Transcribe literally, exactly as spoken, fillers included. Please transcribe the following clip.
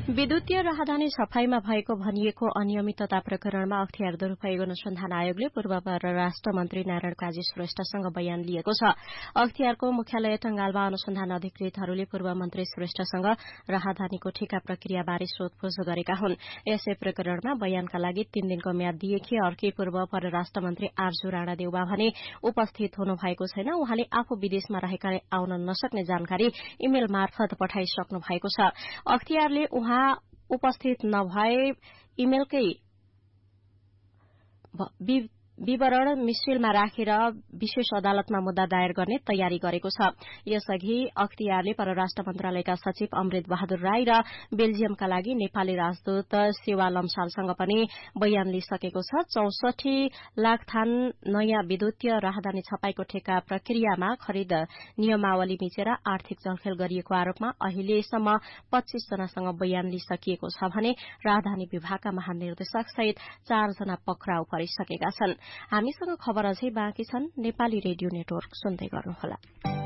विद्युतीय राहदानी सफाईमा भएको भनिएको अनियमितता प्रकरणमा अख्तियार दुरूपयोग अनुसन्धान आयोगले पूर्व परराष्ट्र मन्त्री नारायण काजी श्रेष्ठसँग बयान लिएको छ। अख्तियारको मुख्यालय टंगालमा अनुसन्धान अधिकृतहरूले पूर्व मन्त्री श्रेष्ठसँग राहदानीको ठिका प्रक्रियाबारे सोधपूछ गरेका हुन्। यसै प्रकरणमा बयानका लागि तीन दिनको म्याद दिएकी अर्की पूर्व परराष्ट्र मन्त्री आर्जु राणा देउवा भने उपस्थित हुनुभएको छैन। उहाँले आफू विदेशमा रहेका आउन नसक्ने जानकारी इमेल मार्फत पठाइसक्नु भएको छ। अख्तियारले उहाँ उपस्थित नभए इमेलकै विवरण मिसफिलमा राखेर विशेष अदालतमा मुद्दा दायर गर्ने तयारी गरेको छ। यसअघि अख्तियारले परराष्ट्र मन्त्रालयका सचिव अमृत बहादुर राई र बेल्जियमका लागि नेपाली राजदूत सेवा लम्सालसँग पनि बयान लिइसकेको छ। चौसठी लाख थान नयाँ विद्युतीय राहदानी छपाईको ठेक्का प्रक्रियामा खरिद नियमावली मिचेर आर्थिक चलखेल गरिएको आरोपमा अहिलेसम्म पच्चीस जनासँग बयान लिइसकिएको छ भने राहदानी विभागका महानिर्देशक सहित चारजना पक्राउ परिसकेका छन्। हामीसँग खबर अझै बाँकी छन्। नेपाली रेडियो नेटवर्क सुन्दै गर्नुहोला।